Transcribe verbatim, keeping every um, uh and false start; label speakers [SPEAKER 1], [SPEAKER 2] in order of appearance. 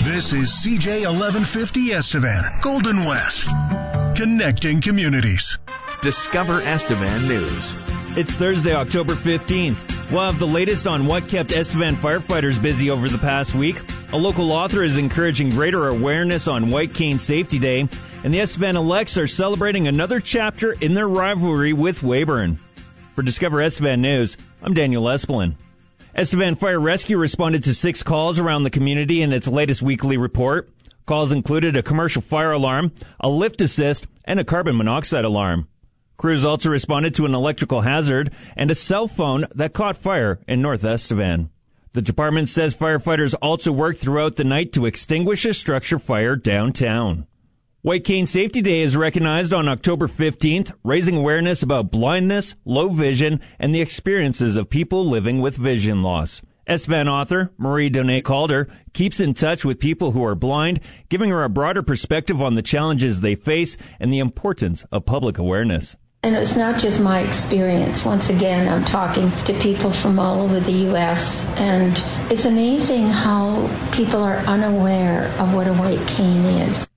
[SPEAKER 1] This is C J eleven fifty Estevan, Golden West. Connecting communities.
[SPEAKER 2] Discover Estevan News.
[SPEAKER 3] It's Thursday, October fifteenth. We'll have the latest on what kept Estevan firefighters busy over the past week. A local author is encouraging greater awareness on White Cane Safety Day. And the Estevan Elects are celebrating another chapter in their rivalry with Weyburn. For Discover Estevan News, I'm Daniel Espelin. Estevan Fire Rescue responded to six calls around the community in its latest weekly report. Calls included a commercial fire alarm, a lift assist, and a carbon monoxide alarm. Crews also responded to an electrical hazard and a cell phone that caught fire in North Estevan. The department says firefighters also worked throughout the night to extinguish a structure fire downtown. White Cane Safety Day is recognized on October fifteenth, raising awareness about blindness, low vision, and the experiences of people living with vision loss. Estevan author Marie Donnet Calder keeps in touch with people who are blind, giving her a broader perspective on the challenges they face and the importance of public awareness.
[SPEAKER 4] And it's not just my experience. Once again, I'm talking to people from all over the U S, and it's amazing how people are unaware of what a white cane is.